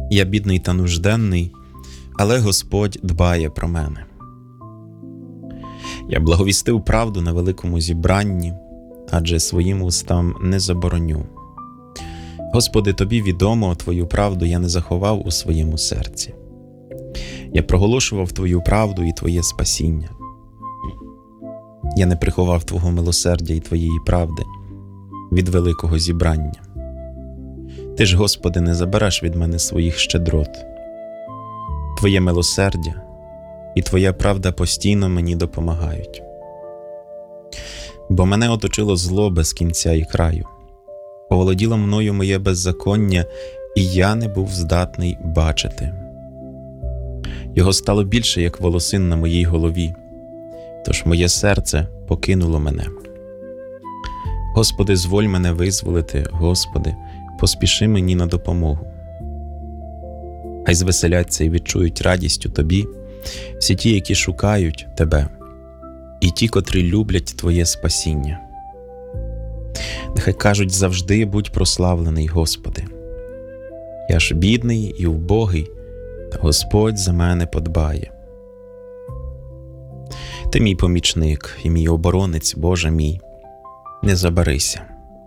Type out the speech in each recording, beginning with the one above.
Я бідний та нужденний, але Господь дбає про мене. Я благовістив правду на великому зібранні, адже своїм устам не забороню. Господи, Тобі відомо, Твою правду я не заховав у своєму серці. Я проголошував Твою правду і Твоє спасіння. Я не приховав Твого милосердя і Твоєї правди від великого зібрання. Ти ж, Господи, не забереш від мене своїх щедрот. Твоє милосердя і Твоя правда постійно мені допомагають. Бо мене оточило зло без кінця і краю. Оволоділо мною моє беззаконня, і я не був здатний бачити. Його стало більше, як волосин на моїй голові, тож моє серце покинуло мене. Господи, зволь мене визволити, Господи, поспіши мені на допомогу. Хай звеселяться і відчують радість у Тобі всі ті, які шукають Тебе, і ті, котрі люблять Твоє спасіння. Нехай кажуть завжди: будь прославлений, Господи. Я ж бідний і убогий, та Господь за мене подбає. Ти мій помічник і мій оборонець, Боже мій, не забарися.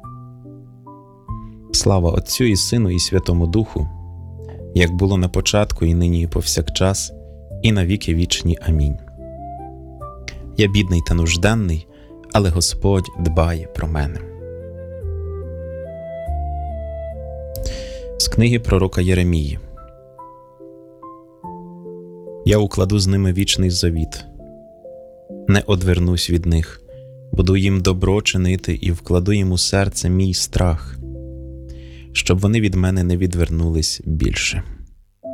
Слава Отцю і Сину і Святому Духу, як було на початку, і нині, і повсякчас, і на віки вічні. Амінь. Я бідний та нужденний, але Господь дбає про мене. З книги пророка Єремії. Я укладу з ними вічний завіт, не одвернусь від них, буду їм добро чинити і вкладу їм у серце мій страх, щоб вони від мене не відвернулись більше.